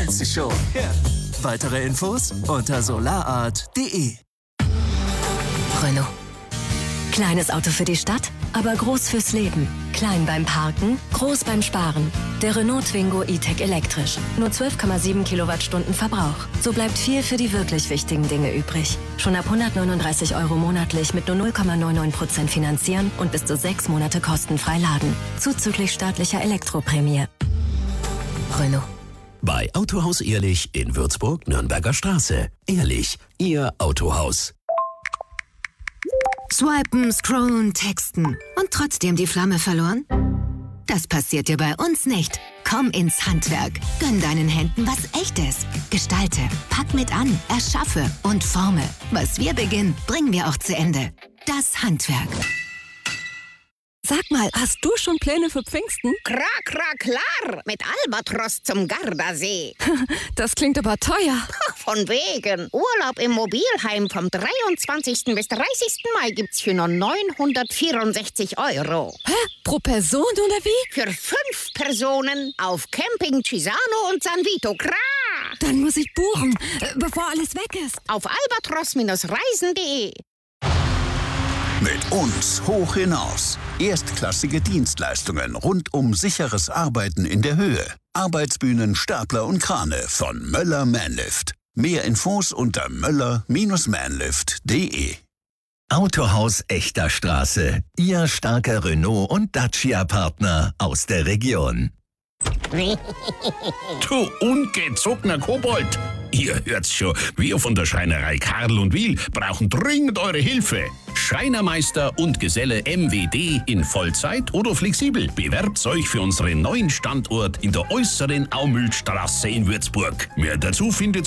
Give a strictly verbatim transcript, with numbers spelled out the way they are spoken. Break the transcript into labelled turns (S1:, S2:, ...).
S1: kennst sie schon. Weitere Infos unter solarart punkt de.
S2: Renault. Kleines Auto für die Stadt, aber groß fürs Leben. Klein beim Parken, groß beim Sparen. Der Renault Twingo E-Tech elektrisch. Nur zwölf Komma sieben Kilowattstunden Verbrauch. So bleibt viel für die wirklich wichtigen Dinge übrig. Schon ab hundertneununddreißig Euro monatlich mit nur null Komma neunundneunzig Prozent finanzieren und bis zu sechs Monate kostenfrei laden. Zuzüglich staatlicher Elektroprämie. Renault.
S3: Bei Autohaus Ehrlich in Würzburg, Nürnberger Straße. Ehrlich, Ihr Autohaus.
S4: Swipen, scrollen, texten und trotzdem die Flamme verloren? Das passiert dir bei uns nicht. Komm ins Handwerk. Gönn deinen Händen was Echtes. Gestalte, pack mit an, erschaffe und forme. Was wir beginnen, bringen wir auch zu Ende. Das Handwerk.
S5: Sag mal, hast du schon Pläne für Pfingsten?
S6: Kra, kra, klar, mit Albatros zum Gardasee.
S5: Das klingt aber teuer.
S6: Von wegen. Urlaub im Mobilheim vom dreiundzwanzigsten bis dreißigsten Mai gibt's für nur neunhundertvierundsechzig Euro.
S5: Hä? Pro Person oder wie?
S6: Für fünf Personen auf Camping Cisano und San Vito. Kra!
S5: Dann muss ich buchen, bevor alles weg ist.
S6: Auf albatros Bindestrich reisen punkt de.
S7: Mit uns hoch hinaus. Erstklassige Dienstleistungen rund um sicheres Arbeiten in der Höhe. Arbeitsbühnen, Stapler und Krane von Möller Manlift. Mehr Infos unter möller Bindestrich manlift punkt de.
S3: Autohaus Echter Straße. Ihr starker Renault- und Dacia-Partner aus der Region.
S8: Du ungezogener Kobold! Ihr hört's schon, wir von der Schreinerei Karl und Wiel brauchen dringend eure Hilfe. Schreinermeister und Geselle M W D in Vollzeit oder flexibel. Bewerbt euch für unseren neuen Standort in der äußeren Aumühlstraße in Würzburg. Mehr dazu findet